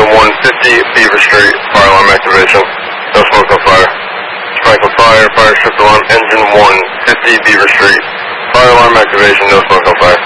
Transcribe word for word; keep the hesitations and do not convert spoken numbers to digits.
Engine one fifty Beaver Street, fire alarm activation. No smoke, no fire. Sprinkle fire, fire stripped alarm, Engine one fifty Beaver Street. Fire alarm activation, no smoke, no fire.